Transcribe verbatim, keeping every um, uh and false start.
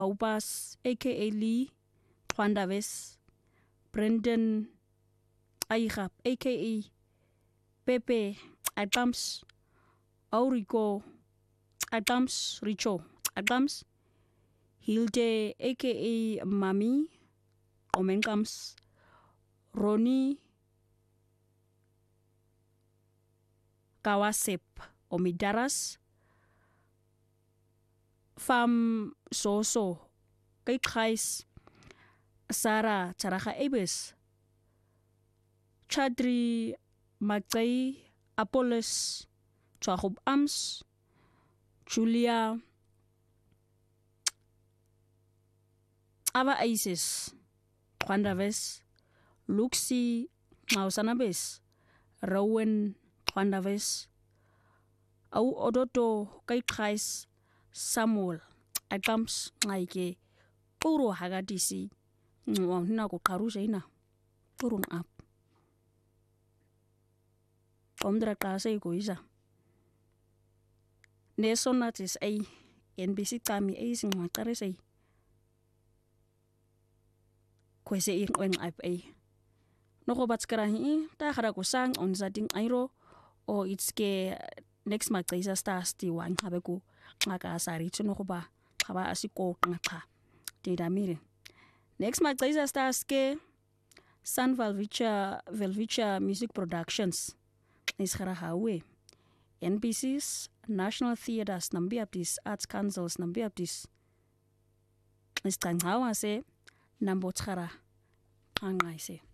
Aupas aka Lee Xwandaves, Brendan Aigap aka Pepe Adams, Aurico Adams, Richo Adams, Hilde aka Mami Omenkams, Ronnie Kawasep Omidaras, Fam Soso Kaikais, Sarah Charaja Ebes, Chadri Magzai Apollos Chahub Ams, Julia Ava Isis Xwandaves, Luxi Mausanabes, Rowan Xwandaves, Au Odoto Kaikais, Samuel Adams Ngaike Puro Hagadisi Nina ko Karusha ina Purun up Omdra klase ko isa Nesonatis ay N B C kami ay sing matare say Kwese ing oing ip ay Noko batskarahi ta khara ko sang on zading airo o itske next magzaisa stars ti wan habe ko ngaka asari tsuno ko ba khaba asiko ngakha tidamire next magzaisa stars ke San Velvicha Velvicha Music Productions is khara hawe N B C's National Theatres nambiaptis Arts Councils nambiaptis is tanghawa se nambo tsara angaise